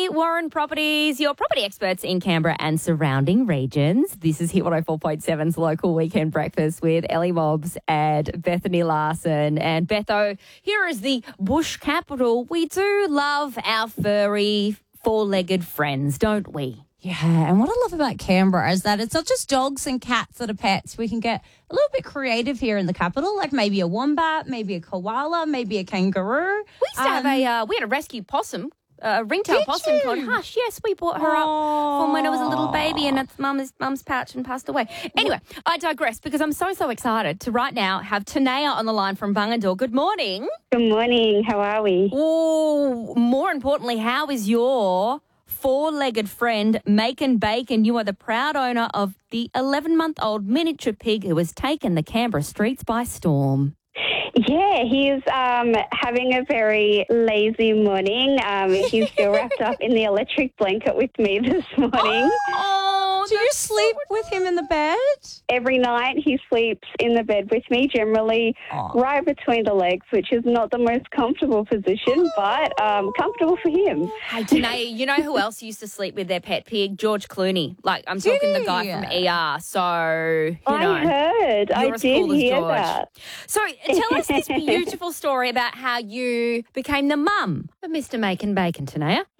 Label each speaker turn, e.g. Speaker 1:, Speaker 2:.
Speaker 1: Warren Properties, your property experts in Canberra and surrounding regions. This is Hit 104.7's local weekend breakfast with Ellie Mobbs and Bethany Larson. And Betho, here is the bush capital. We do love our furry, four-legged friends, don't we?
Speaker 2: Yeah, and what I love about Canberra is that it's not just dogs and cats that are pets. We can get a little bit creative here in the capital, like maybe a wombat, maybe a koala, maybe a kangaroo.
Speaker 1: We used to have we had a rescue possum, a ringtail possum called Hush. Yes, we brought her up from when it was a little baby and its mum's pouch and passed away. Anyway, I digress because I'm so excited to right now have Tanea on the line from Bungendore. Good morning.
Speaker 3: Good morning. How are we?
Speaker 1: Oh, more importantly, how is your four-legged friend, Macon Bacon? You are the proud owner of the 11-month-old miniature pig who has taken the Canberra streets by storm.
Speaker 3: Yeah, he's having a very lazy morning. He's still wrapped up in the electric blanket with me this morning.
Speaker 1: Oh,
Speaker 2: Do you sleep with him in the bed?
Speaker 3: Every night he sleeps in the bed with me, generally right between the legs, which is not the most comfortable position, but comfortable for him.
Speaker 1: Hey, Tanea, you know who else used to sleep with their pet pig? George Clooney. Like, I'm talking the guy from ER. So,
Speaker 3: I heard. I did hear that.
Speaker 1: So, tell us this beautiful story about how you became the mum of Mr. Macon Bacon, Tanea.